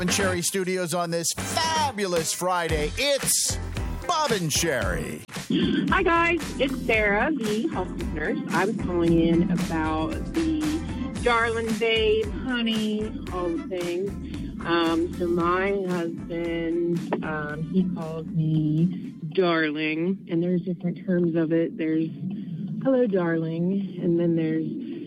and Sherry Studios on this fabulous Friday. It's Bob and Sherry. Hi, guys. It's Sarah, the hospice nurse. I was calling in about the darling, babe, honey, all the things. So my husband, he calls me darling, and there's different terms of it. There's hello, darling, and then there's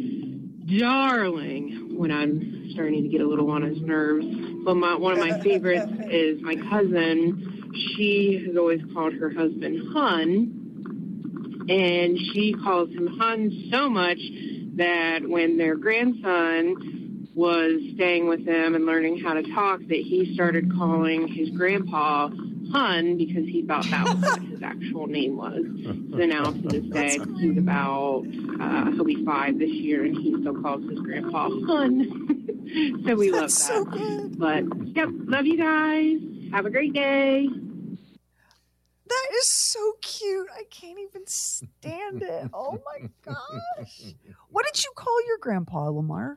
darling when I'm starting to get a little on his nerves. But one of my favorites is my cousin. She has always called her husband Hun, and she calls him Hun so much that when their grandson was staying with them and learning how to talk, that he started calling his grandpa Hun because he thought that was what his actual name was. So now to this day, he's about, he'll be 5 this year, and he still calls his grandpa Hun. So we love that. So good. But, yep, love you guys. Have a great day. That is so cute. I can't even stand it. Oh, my gosh. What did you call your grandpa, Lamar?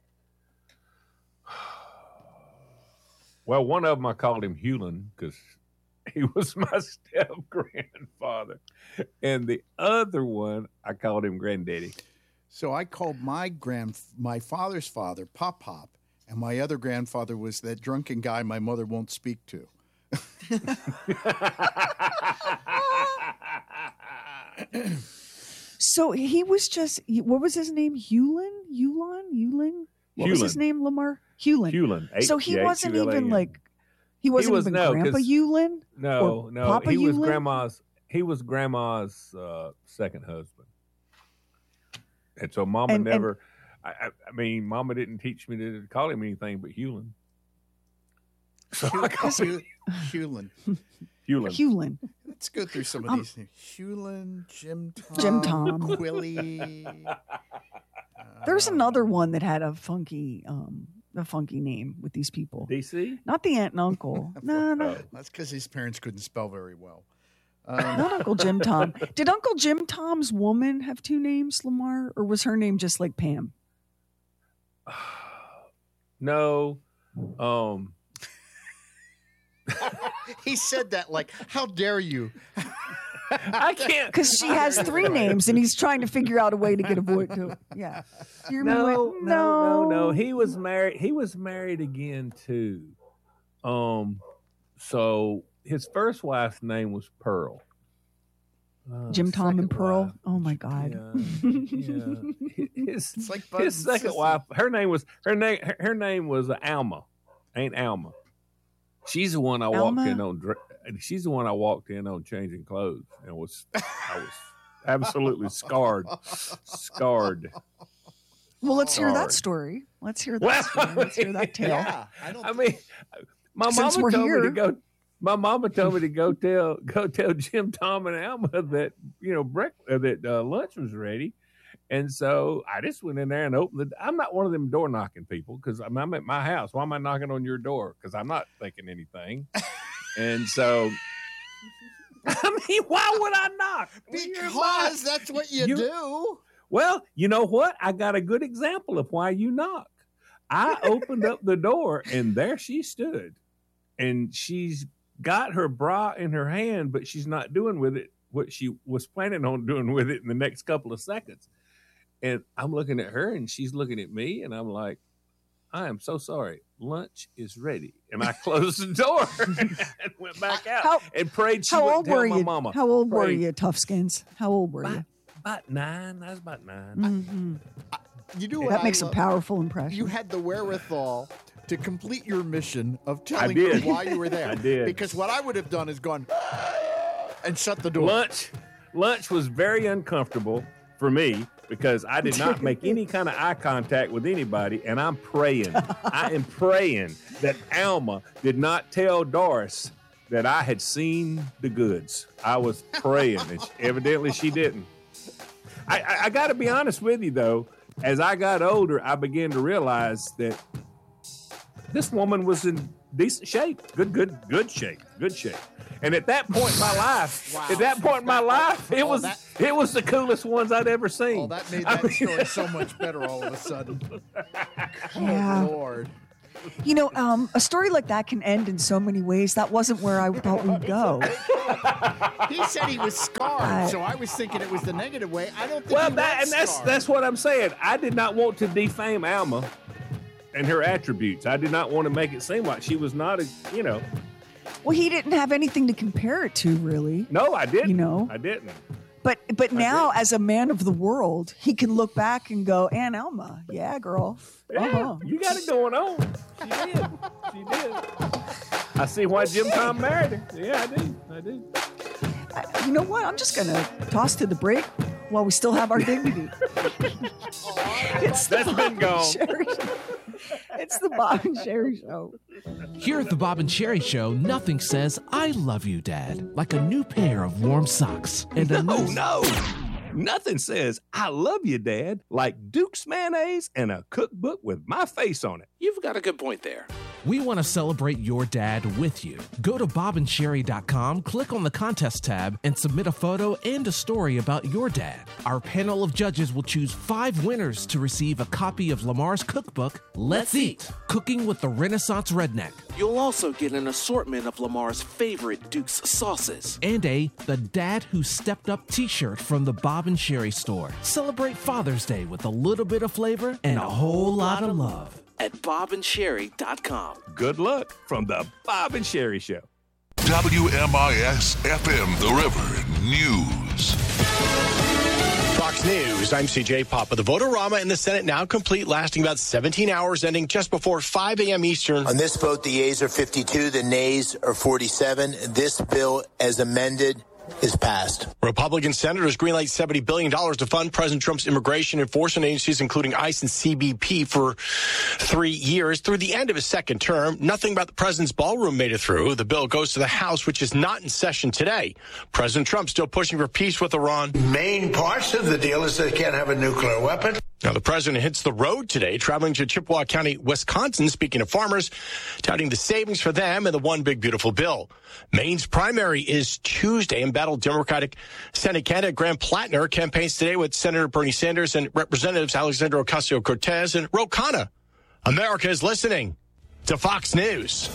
Well, one of them I called him Hewlin because he was my step-grandfather. And the other one, I called him Granddaddy. So I called my father's father Pop, and my other grandfather was that drunken guy my mother won't speak to. So he was just, what was his name? Hewlin? What was his name, Lamar? Hewlin. So he wasn't even like, he wasn't even Grandpa Hewlin? No. Papa he was Hewlin? grandma's second husband. And so Mama never, I mean, Mama didn't teach me to call him anything but Hewlin. So I called him Hewlin. Let's go through some of these names. Hewlin, Jim Tom. Quilly. There's another one that had a funky name with these people. DC? Not the aunt and uncle. No. That's because his parents couldn't spell very well. Not Uncle Jim Tom. Did Uncle Jim Tom's woman have 2 names, Lamar? Or was her name just like Pam? No. He said that like, how dare you? I can't. Because she has 3 names, and he's trying to figure out a way to get a boy to. Yeah. No. He was married. He was married again too. So his first wife's name was Pearl. Jim Tom and Pearl. Oh my God. Yeah. It's like his second wife. Her name was Alma. Aunt Alma. She's the one I walked in on. She's the one I walked in on changing clothes, and I was absolutely scarred. Well, let's hear that story. Let's hear that tale. Yeah, my mama told me to go. My mama told me to go tell Jim, Tom, and Alma that lunch was ready. And so I just went in there and opened I'm not one of them door knocking people because I'm at my house. Why am I knocking on your door? Because I'm not thinking anything. And so, I mean, why would I knock? Because that's what you do. Well, you know what? I got a good example of why you knock. I opened up the door and there she stood. And she's got her bra in her hand, but she's not doing with it what she was planning on doing with it in the next couple of seconds. And I'm looking at her and she's looking at me and I'm like, I am so sorry. Lunch is ready. And I closed the door and went back out and prayed she wouldn't tell my mama. How old were you, Toughskins? How old were you? About 9. I was about 9. Mm-hmm. You do that makes a powerful impression. You had the wherewithal to complete your mission of telling her why you were there. I did. Because what I would have done is gone and shut the door. Lunch was very uncomfortable for me because I did not make any kind of eye contact with anybody, and I'm praying. I am praying that Alma did not tell Doris that I had seen the goods. I was praying, and evidently she didn't. I got to be honest with you, though. As I got older, I began to realize that this woman was in decent shape, good shape. And at that point in my life, it was the coolest ones I'd ever seen. Well, that made that story so much better all of a sudden. Yeah. Oh, Lord. A story like that can end in so many ways. That wasn't where I thought we'd go. He said he was scarred, so I was thinking it was the negative way. I don't think that's what I'm saying. I did not want to defame Alma and her attributes. I did not want to make it seem like she was not Well, he didn't have anything to compare it to, really. No, I didn't. I didn't. But now, as a man of the world, he can look back and go, Aunt Alma, yeah, girl. Yeah, you got it going on. She did. I see why Jim Tom married her. Yeah, I do. You know what? I'm just going to toss to the break while we still have our dignity. That's been gone. It's the Bob and Sherry Show. Here at the Bob and Sherry Show, nothing says I love you, Dad, like a new pair of warm socks. And No. Nothing says I love you, Dad, like Duke's mayonnaise and a cookbook with my face on it. You've got a good point there. We want to celebrate your dad with you. Go to bobandsherry.com, click on the contest tab, and submit a photo and a story about your dad. Our panel of judges will choose 5 winners to receive a copy of Lamar's cookbook, Let's Eat, Cooking with the Renaissance Redneck. You'll also get an assortment of Lamar's favorite Duke's sauces. And The Dad Who Stepped Up t-shirt from the Bob and Sherry store. Celebrate Father's Day with a little bit of flavor and a whole lot of love. At bobandsherry.com. Good luck from the Bob and Sherry Show. WMIS FM The River News. Fox News, I'm CJ Papa. The Vote-A-Rama in the Senate now complete, lasting about 17 hours, ending just before 5 a.m. Eastern. On this vote, the yeas are 52, the nays are 47. This bill, as amended, is passed. Republican senators greenlight $70 billion to fund President Trump's immigration enforcement agencies, including ICE and CBP, for 3 years through the end of his second term. Nothing about the president's ballroom made it through. The bill goes to the House, which is not in session today. President Trump still pushing for peace with Iran. Main parts of the deal is they can't have a nuclear weapon. Now, the president hits the road today, traveling to Chippewa County, Wisconsin, speaking to farmers, touting the savings for them and the one big, beautiful bill. Maine's primary is Tuesday. Embattled Democratic Senate candidate Graham Plattner campaigns today with Senator Bernie Sanders and Representatives Alexandra Ocasio-Cortez and Ro Khanna. America is listening to Fox News.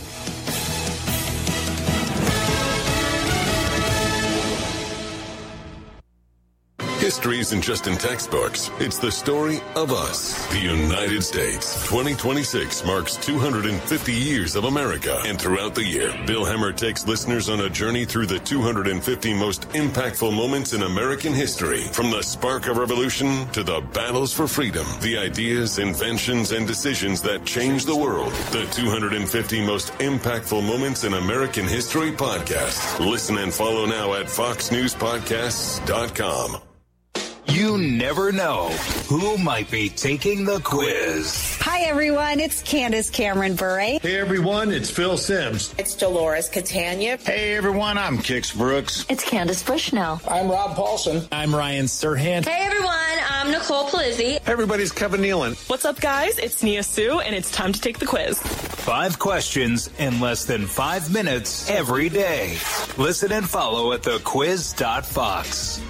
History isn't just in textbooks. It's the story of us, the United States. 2026 marks 250 years of America. And throughout the year, Bill Hemmer takes listeners on a journey through the 250 most impactful moments in American history. From the spark of revolution to the battles for freedom, the ideas, inventions, and decisions that changed the world. The 250 most impactful moments in American history podcast. Listen and follow now at foxnewspodcasts.com. You never know who might be taking the quiz. Hi, everyone. It's Candace Cameron Bure. Hey, everyone. It's Phil Sims. It's Dolores Catania. Hey, everyone. I'm Kix Brooks. It's Candace Bushnell. I'm Rob Paulson. I'm Ryan Serhant. Hey, everyone. I'm Nicole Palizzi. Hey, everybody. It's Kevin Nealon. What's up, guys? It's Nia Sue, and it's time to take the quiz. 5 questions in less than 5 minutes every day. Listen and follow at thequiz.fox.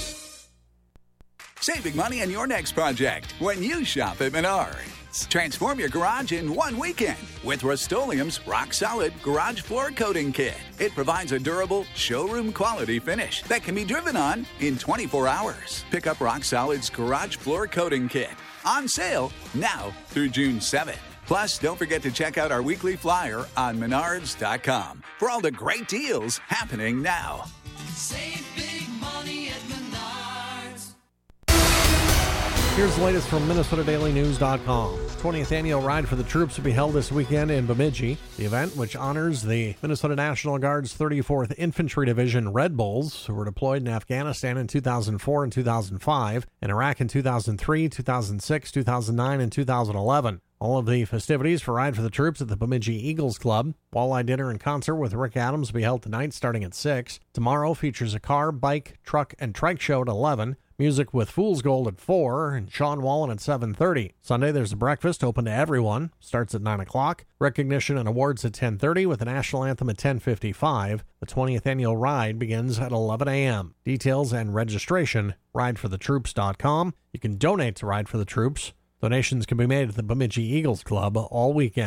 Saving money on your next project when you shop at Menards. Transform your garage in one weekend with Rust-Oleum's Rock Solid Garage Floor Coating Kit. It provides a durable, showroom-quality finish that can be driven on in 24 hours. Pick up Rock Solid's Garage Floor Coating Kit. On sale now through June 7th. Plus, don't forget to check out our weekly flyer on Menards.com for all the great deals happening now. Save big money at Menards. Here's the latest from MinnesotaDailyNews.com. 20th Annual Ride for the Troops will be held this weekend in Bemidji. The event, which honors the Minnesota National Guard's 34th Infantry Division Red Bulls, who were deployed in Afghanistan in 2004 and 2005, and Iraq in 2003, 2006, 2009, and 2011. All of the festivities for Ride for the Troops at the Bemidji Eagles Club. Walleye dinner and concert with Rick Adams will be held tonight starting at 6. Tomorrow features a car, bike, truck, and trike show at 11. Music with Fool's Gold at 4 and Sean Wallen at 7:30. Sunday, there's a breakfast open to everyone. Starts at 9 o'clock. Recognition and awards at 10:30 with the national anthem at 10:55. The 20th annual ride begins at 11 a.m. Details and registration, rideforthetroops.com. You can donate to Ride for the Troops. Donations can be made at the Bemidji Eagles Club all weekend.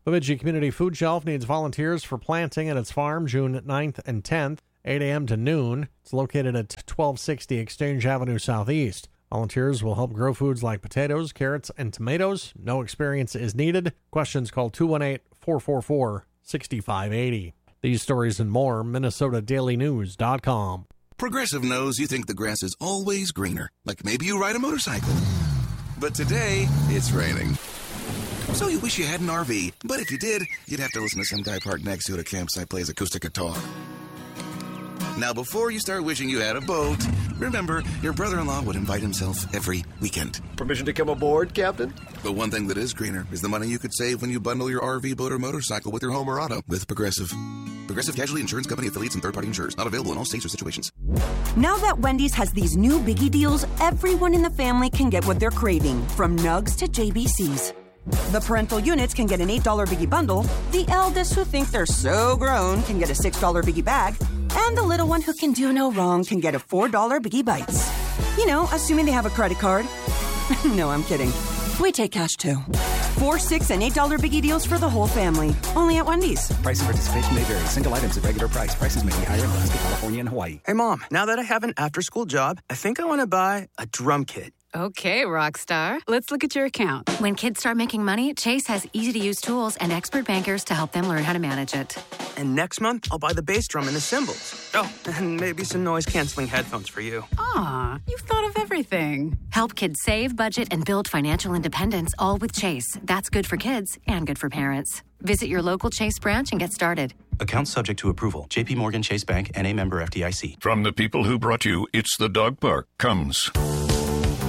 Bemidji Community Food Shelf needs volunteers for planting at its farm June 9th and 10th, 8 a.m. to noon. It's located at 1260 Exchange Avenue Southeast. Volunteers will help grow foods like potatoes, carrots, and tomatoes. No experience is needed. Questions, call 218-444-6580. These stories and more, MinnesotaDailyNews.com. Progressive knows you think the grass is always greener, like maybe you ride a motorcycle. But today, it's raining. So you wish you had an RV, but if you did, you'd have to listen to some guy parked next to you at a campsite plays acoustic guitar. Now, before you start wishing you had a boat, remember, your brother-in-law would invite himself every weekend. Permission to come aboard, Captain? But one thing that is greener is the money you could save when you bundle your RV, boat, or motorcycle with your home or auto with Progressive. Progressive Casualty Insurance Company affiliates and third-party insurers. Not available in all states or situations. Now that Wendy's has these new Biggie deals, everyone in the family can get what they're craving, from nugs to JBCs. The parental units can get an $8 Biggie bundle, the eldest who think they're so grown can get a $6 Biggie bag, and the little one who can do no wrong can get a $4 Biggie Bites. You know, assuming they have a credit card. No, I'm kidding. We take cash too. $4, $6, and $8 Biggie deals for the whole family. Only at Wendy's. Price and participation may vary. Single items at regular price. Prices may be higher in Alaska, California, and Hawaii. Hey, Mom, now that I have an after-school job, I think I want to buy a drum kit. Okay, Rockstar. Let's look at your account. When kids start making money, Chase has easy-to-use tools and expert bankers to help them learn how to manage it. And next month, I'll buy the bass drum and the cymbals. Oh, and maybe some noise-canceling headphones for you. Aw, you've thought of everything. Help kids save, budget, and build financial independence, all with Chase. That's good for kids and good for parents. Visit your local Chase branch and get started. Account subject to approval. JP Morgan Chase Bank, N.A. member FDIC. From the people who brought you It's the Dog Park comes...